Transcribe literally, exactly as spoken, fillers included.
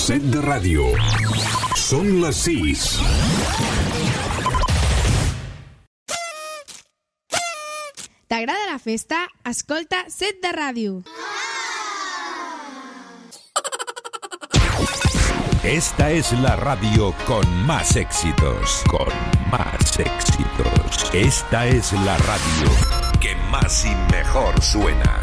Set de ràdio. Són les sis. ¿T'agrada la festa? Escolta Set de ràdio. Esta es la radio con más éxitos, con más éxitos. Esta es la radio que más y mejor suena.